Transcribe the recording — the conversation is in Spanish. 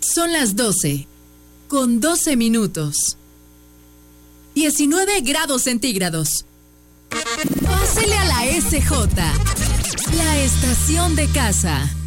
Son las 12, con 12 minutos. 19 grados centígrados. Pásele a la SJ, la estación de casa.